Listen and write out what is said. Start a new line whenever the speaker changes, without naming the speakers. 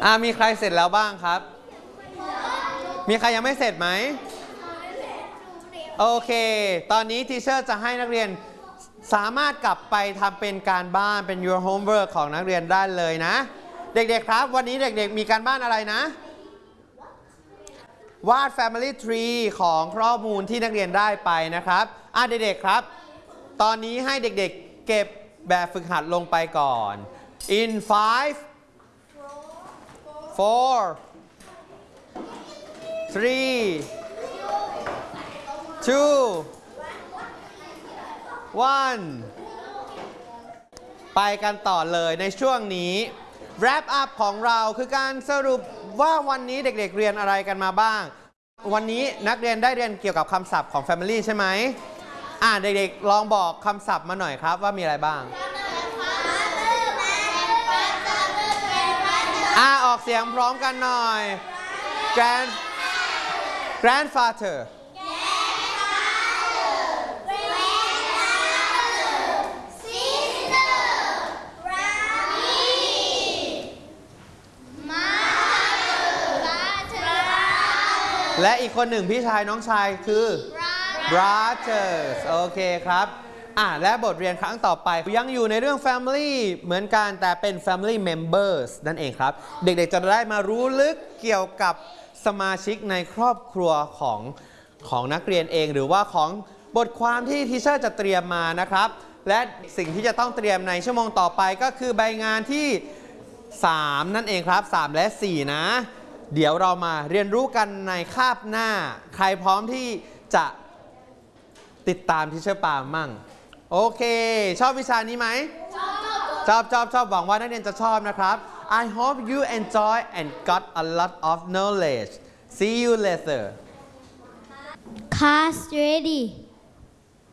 มีใครเสร็จแล้วบ้างครับมีใครยังไม่เสร็จไหมโอเคตอนนี้ทีเชอร์จะให้นักเรียนสามารถกลับไปทำเป็นการบ้านเป็น your homework ของนักเรียนได้เลยนะเด็กๆครับวันนี้เด็กๆมีการบ้านอะไรนะวาด family tree ของข้อมูลที่นักเรียนได้ไปนะครับเด็กๆครับตอนนี้ให้เด็กๆเก็บแบบฝึกหัดลงไปก่อน in 5 4 3 2 1 ไปกันต่อเลยในช่วงนี้ wrap up ของเราคือการสรุปว่าวันนี้เด็กๆเรียนอะไรกันมาบ้างวันนี้นักเรียนได้เรียนเกี่ยวกับคำศัพท์ของ family ใช่ไหมเด็กๆลองบอกคำศัพท์มาหน่อยครับว่ามีอะไรบ้างออกเสียงพร้อมกันหน่อย grandfatherและอีกคนหนึ่งพี่ชายน้องชายคือ brothers โอเคครับและบทเรียนครั้งต่อไปยังอยู่ในเรื่อง family เหมือนกันแต่เป็น family members นั่นเองครับเด็กๆจะได้มารู้ลึกเกี่ยวกับสมาชิกในครอบครัวของนักเรียนเองหรือว่าของบทความที่ทีเชอร์จะเตรียมมานะครับและสิ่งที่จะต้องเตรียมในชั่วโมงต่อไปก็คือใบงานที่3นั่นเองครับ3และ4นะเดี๋ยวเรามาเรียนรู้กันในคาบหน้าใครพร้อมที่จะติดตามทีเชอร์ปามั่งโอเคชอบวิชานี้ไหมชอบหวังว่านักเรียนจะชอบนะครับ I hope you enjoy and got a lot of knowledge see you later
Class ready